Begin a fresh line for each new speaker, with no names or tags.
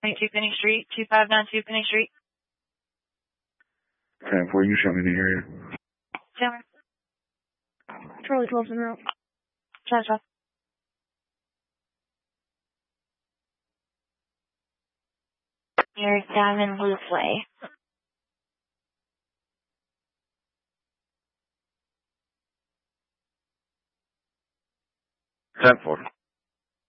22 Penny Street, 2592 Penny Street.
10-4, you show me the area.
Chandler.
Charlie 12 in route.
Chandler. Near Diamond Loop Way.
Ten-4.